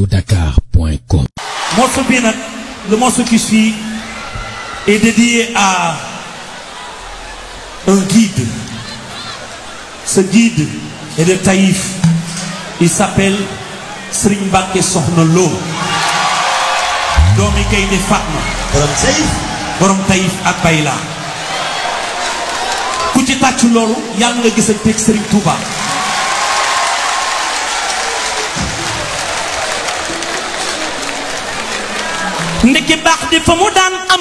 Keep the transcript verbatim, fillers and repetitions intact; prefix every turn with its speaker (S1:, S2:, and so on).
S1: allo dakar point com.
S2: Morceau bi nag, le morceau qui suit est dédié à un guide. Ce guide est de Taïf. Il s'appelle Serigne Mbacké Soxna Lo. doomi Gaynde Fatma. borom Taïf. borom Taïf ak Bayla. ku ci tàccu loolu yàlla nga gis ak teg Serigne Touba. ndeke baax di fa mu daan am